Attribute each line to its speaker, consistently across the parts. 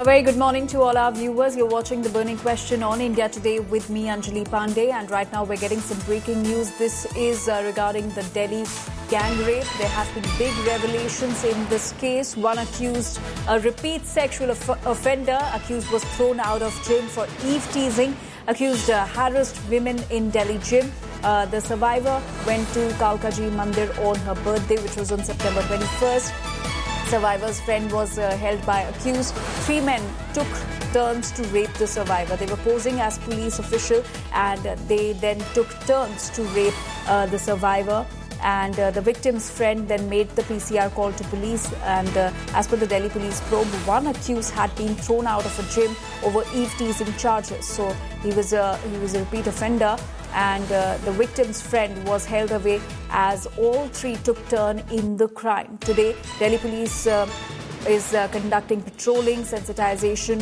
Speaker 1: A very good morning to all our viewers. You're watching The Burning Question on India Today with me, Anjali Pandey. And right now we're getting some breaking news. This is regarding the Delhi gang rape. There have been big revelations in this case. One accused, a repeat sexual offender, accused was thrown out of gym for eve teasing. Accused harassed women in Delhi gym. The survivor went to Kalkaji Mandir on her birthday, which was on September 21st. Survivor's friend was held by accused. 3 men took turns to rape the survivor. They were posing as police official and they then took turns to rape the survivor. And the victim's friend then made the PCR call to police. And as per the Delhi police probe, one accused had been thrown out of a gym over eve teasing charges. So he was a repeat offender. And the victim's friend was held away as all 3 took turn in the crime. Today, Delhi police is conducting patrolling, sensitization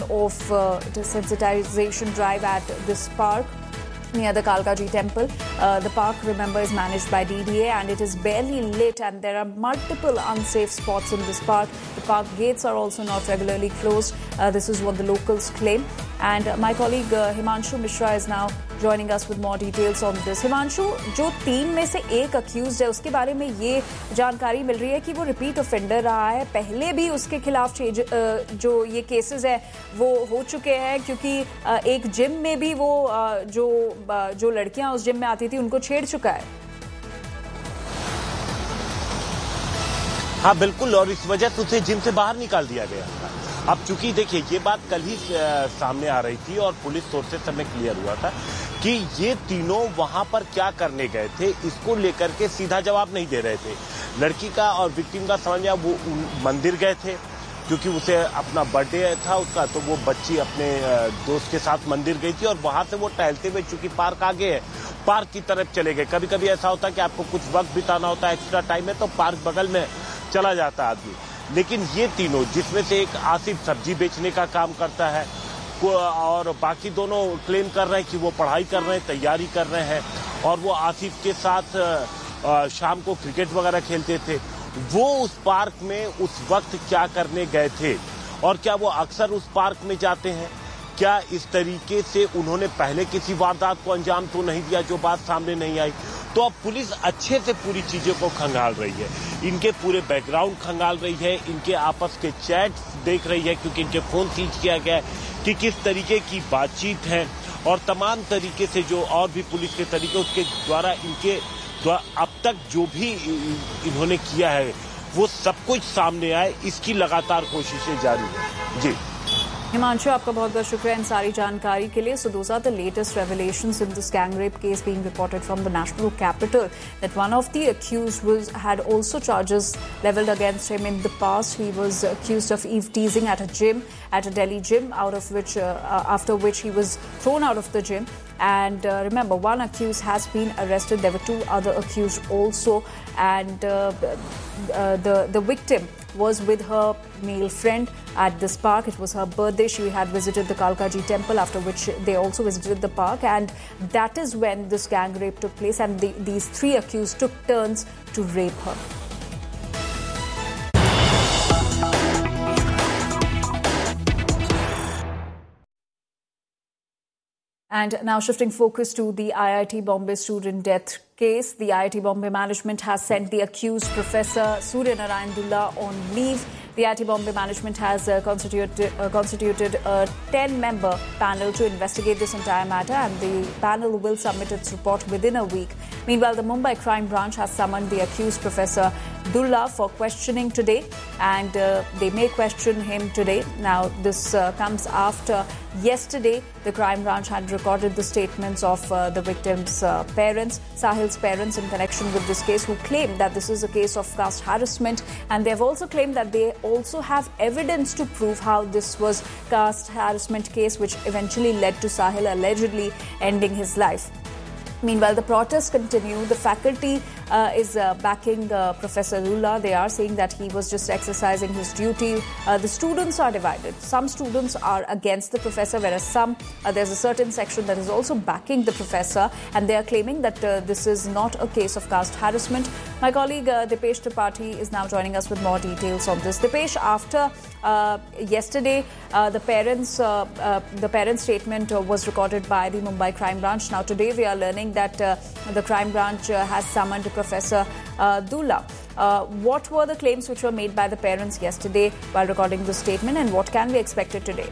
Speaker 1: drive at this park near the Kalkaji temple. The park, remember, is managed by DDA and it is barely lit and there are multiple unsafe spots in this park. The park gates are also not regularly closed. This is what the locals claim. And my colleague Himanshu Mishra is now joining us with more details on this. Himanshu, जो 3 में से एक accused है, उसके बारे में ये जानकारी मिल रही है कि वो repeat offender रहा है. पहले भी उसके खिलाफ जो ये cases है वो हो चुके हैं क्योंकि एक gym में भी वो जो लड़कियां उस gym में आती थी उनको छेड़ चुका है.
Speaker 2: हाँ बिल्कुल, और इस वजह से उसे जिम से बाहर निकाल दिया गया. अब चूंकि देखिए ये बात कल ही सामने आ रही थी और पुलिस सोर्सेस में क्लियर हुआ था कि ये तीनों वहां पर क्या करने गए थे, इसको लेकर के सीधा जवाब नहीं दे रहे थे. लड़की का और विक्टिम का समझ आया, वो मंदिर गए थे क्योंकि उसे अपना बर्थडे था उसका, तो वो बच्ची अपने दोस्त के साथ मंदिर गई थी और वहां से वो टहलते हुए, चूंकि पार्क आगे है, पार्क की तरफ चले गए. कभी कभी ऐसा होता है कि आपको कुछ वक्त बिताना होता है, एक्स्ट्रा टाइम है, तो पार्क बगल में चला जाता है आदमी. लेकिन ये तीनों, जिसमें से एक आसिफ सब्जी बेचने का काम करता है और बाकी दोनों क्लेम कर रहे हैं कि वो पढ़ाई कर रहे हैं, तैयारी कर रहे हैं और वो आसिफ के साथ शाम को क्रिकेट वगैरह खेलते थे. वो उस पार्क में उस वक्त क्या करने गए थे और क्या वो अक्सर उस पार्क में जाते हैं? क्या इस तरीके से उन्होंने पहले किसी वारदात को अंजाम तो नहीं दिया, जो बात सामने नहीं आई? तो अब पुलिस अच्छे से पूरी चीजों को खंगाल रही है, इनके पूरे बैकग्राउंड खंगाल रही है, इनके आपस के चैट देख रही है क्योंकि इनके फोन सीज किया गया है कि किस तरीके की बातचीत है और तमाम तरीके से जो और भी पुलिस के तरीके उसके द्वारा इनके अब तक जो भी इन्होंने किया है वो सब कुछ सामने आए, इसकी लगातार कोशिशें जारी है. जी
Speaker 1: Himanshu, आपका बहुत-बहुत शुक्रिया इन सारी जानकारी के लिए. So those are the latest revelations in this gang rape case being reported from the national capital. That one of the accused had also charges leveled against him in the past. He was accused of eve teasing at a gym, at a Delhi gym, after which he was thrown out of the gym. And remember, one accused has been arrested. There were 2 other accused also, and the victim was with her male friend at this park. It was her birthday. She had visited the Kalkaji temple, after which they also visited the park, and that is when this gang rape took place, and these 3 accused took turns to rape her. And now shifting focus to the IIT Bombay student death case. The IIT Bombay management has sent the accused Professor Surya Narayan Dulla on leave. The IIT Bombay management has constituted a 10-member panel to investigate this entire matter, and the panel will submit its report within a week. Meanwhile, the Mumbai Crime Branch has summoned the accused Professor Dulla for questioning today, and they may question him today. Now, this comes after yesterday the Crime Branch had recorded the statements of the victim's parents, Sahil's parents, in connection with this case, who claim that this is a case of caste harassment, and they have also claimed that they also have evidence to prove how this was caste harassment case, which eventually led to Sahil allegedly ending his life. Meanwhile, the protests continue. The faculty is backing Professor Dullah. They are saying that he was just exercising his duty. The students are divided. Some students are against the professor, whereas there's a certain section that is also backing the professor, and they are claiming that this is not a case of caste harassment. My colleague Dipesh Tripathi is now joining us with more details on this. Dipesh, after yesterday, the parents' statement was recorded by the Mumbai Crime Branch. Now today we are learning that the Crime Branch has summoned Professor Dullah. What were the claims which were made by the parents yesterday while recording the statement, and what can be expected today?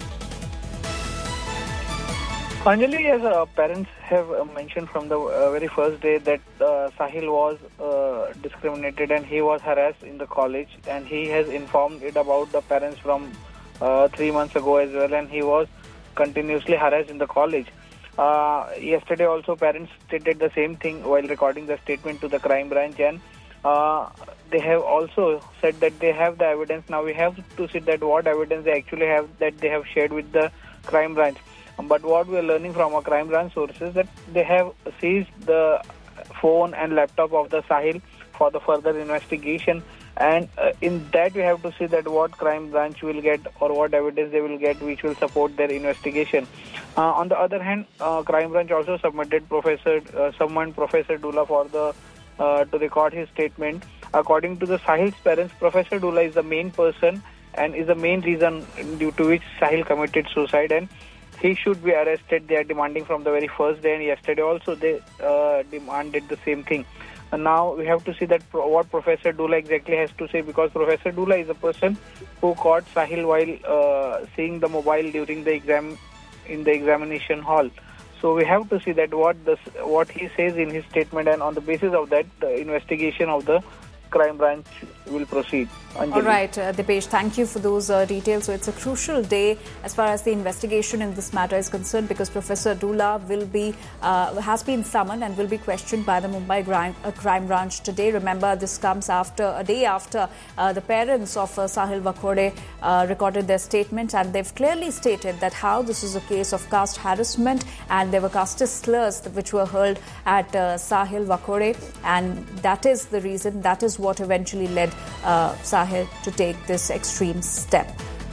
Speaker 3: Anjali, as parents have mentioned from the very first day that Sahil was discriminated and he was harassed in the college, and he has informed it about the parents from 3 months ago as well, and he was continuously harassed in the college. Yesterday also parents stated the same thing while recording the statement to the crime branch, and they have also said that they have the evidence. Now we have to see that what evidence they actually have that they have shared with the crime branch. But what we are learning from our crime branch sources that they have seized the phone and laptop of the Sahil for the further investigation, and in that we have to see that what crime branch will get or what evidence they will get which will support their investigation. On the other hand, crime branch also submitted summoned Professor Dullah for the to record his statement. According to the Sahil's parents, Professor Dullah is the main person and is the main reason due to which Sahil committed suicide, and he should be arrested. They are demanding from the very first day, and yesterday also they demanded the same thing. And now we have to see that what Professor Dullah exactly has to say, because Professor Dullah is a person who caught Sahil while seeing the mobile during the exam in the examination hall. So we have to see that what he says in his statement, and on the basis of that, the investigation of the crime branch will proceed. Anjali.
Speaker 1: All right, Dipesh, thank you for those details. So it's a crucial day as far as the investigation in this matter is concerned, because Professor Dullah has been summoned and will be questioned by the Mumbai Crime Branch today. Remember, this comes a day after the parents of Sahil Vakhode recorded their statement, and they've clearly stated that how this is a case of caste harassment, and there were casteist slurs which were hurled at Sahil Vakhode, and that is the reason, that is what eventually led Sahil to take this extreme step.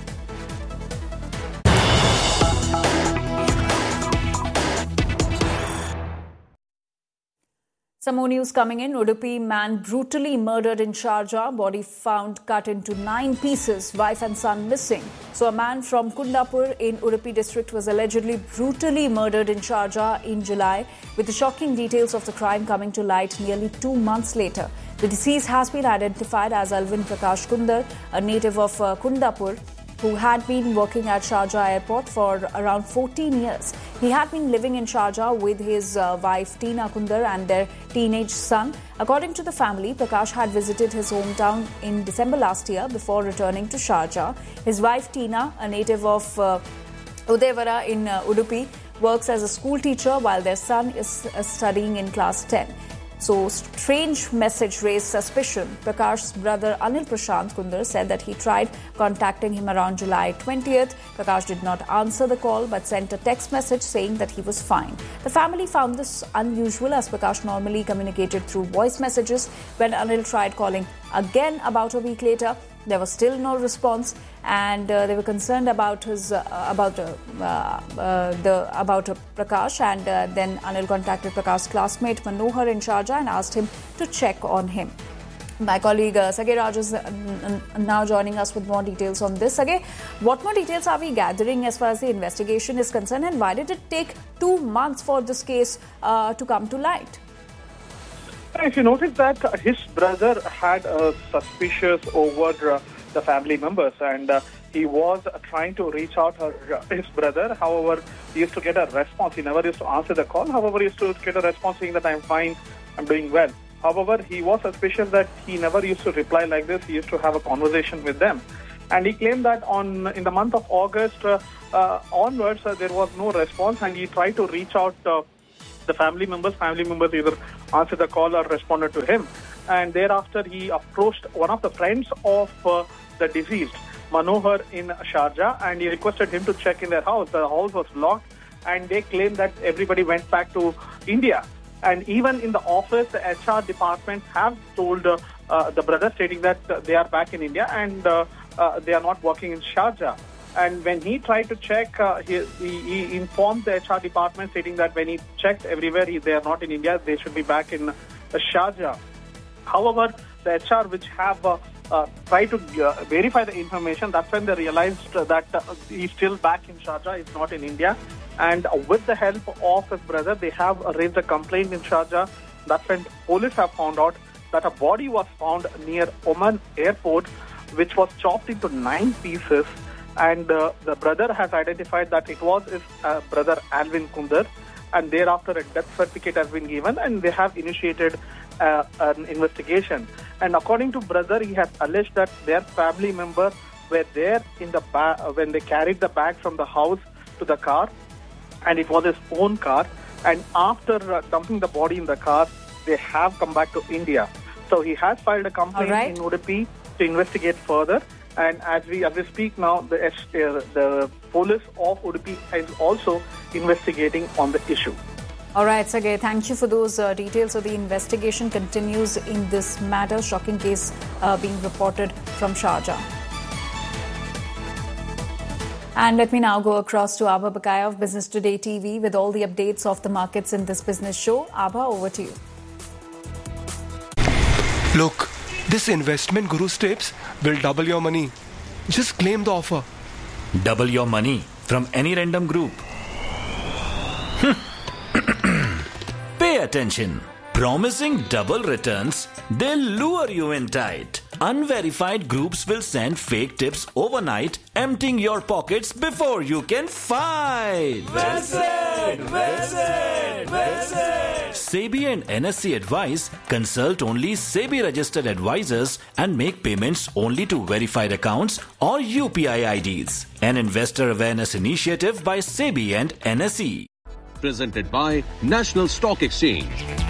Speaker 1: Some more news coming in. Udupi man brutally murdered in Sharjah. Body found cut into 9 pieces. Wife and son missing. So a man from Kundapur in Udupi district was allegedly brutally murdered in Sharjah in July, with the shocking details of the crime coming to light nearly 2 months later. The deceased has been identified as Alvin Prakash Kundar, a native of Kundapur, who had been working at Sharjah airport for around 14 years. He had been living in Sharjah with his wife Tina Kundar and their teenage son. According to the family, Prakash had visited his hometown in December last year before returning to Sharjah. His wife Tina, a native of Udayavara in Udupi, works as a school teacher while their son is studying in class 10. So, strange message raised suspicion. Prakash's brother Anil Prashant Kundar said that he tried contacting him around July 20th. Prakash did not answer the call but sent a text message saying that he was fine. The family found this unusual, as Prakash normally communicated through voice messages. When Anil tried calling again about a week later, there was still no response, and they were concerned about Prakash. And then Anil contacted Prakash's classmate Manohar in Sharjah and asked him to check on him. My colleague Sage Raj is now joining us with more details on this. Sage, what more details are we gathering as far as the investigation is concerned, and why did it take 2 months for this case to come to light?
Speaker 4: If you notice that his brother had suspicious over the family members, and he was trying to reach out his brother. However, he used to get a response. He never used to answer the call. However, he used to get a response saying that I'm fine, I'm doing well. However, he was suspicious that he never used to reply like this. He used to have a conversation with them. And he claimed that in the month of August onwards, there was no response, and he tried to reach out the family members. Family members either answered the call or responded to him. And thereafter, he approached one of the friends of the deceased, Manohar, in Sharjah, and he requested him to check in their house. The house was locked, and they claimed that everybody went back to India. And even in the office, the HR department have told the brother, stating that they are back in India and they are not working in Sharjah. And when he tried to check, he informed the HR department, stating that when he checked everywhere, they are not in India, they should be back in Sharjah. However, the HR which have tried to verify the information, that's when they realized that he's still back in Sharjah, he's not in India. And with the help of his brother, they have raised a complaint in Sharjah. That's when police have found out that a body was found near Oman airport, which was chopped into 9 pieces. And the brother has identified that it was his brother Alvin Kundar. And thereafter, a death certificate has been given, and they have initiated an investigation. And according to brother, he has alleged that their family members were there in the when they carried the bag from the house to the car, and it was his own car. And after dumping the body in the car, they have come back to India. So he has filed a complaint in Udupi to investigate further. And as we speak now, the police of Udupi is also investigating on the issue.
Speaker 1: All right, Sergey, thank you for those details. So the investigation continues in this matter. Shocking case being reported from Sharjah. And let me now go across to Abha Bakaya of Business Today TV with all the updates of the markets in this business show. Abha, over to you.
Speaker 5: Look, this investment Guru's tips will double your money. Just claim the offer.
Speaker 6: Double your money from any random group. Pay attention. Promising double returns, they'll lure you in tight. Unverified groups will send fake tips overnight, emptying your pockets before you can fight. Visit! SEBI and NSE advise, consult only SEBI registered advisors and make payments only to verified accounts or UPI IDs. An investor awareness initiative by SEBI and NSE.
Speaker 7: Presented by National Stock Exchange.